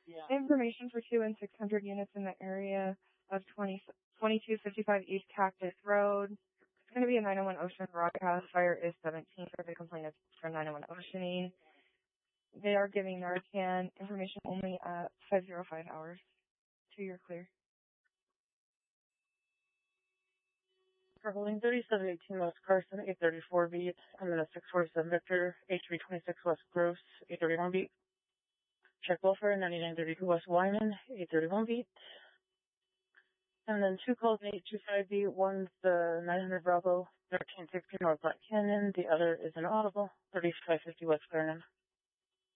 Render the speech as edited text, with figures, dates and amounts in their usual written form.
Information for 2 and 600 units in the area of 2255 East Cactus Road. It's going to be a 901 Ocean broadcast. Fire is 17 for the complaint is from 901 Oceaning. They are giving Narcan information only at 505 hours. 2, you're clear. For holding 3718 West Carson, 834 beat, and then a 647 Victor, 8326 West Gross, 831 beat. Check welfare, 9932 West Wyman, 831 beat. And then 2 calls in 825 beat. One's the 900 Bravo, 1360 North Black Canyon. The other is an audible, 3550 West Clarendon.